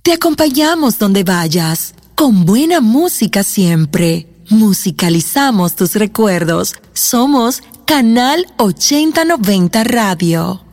Te acompañamos donde vayas, con buena música siempre. Musicalizamos tus recuerdos. Somos Canal 8090 Radio.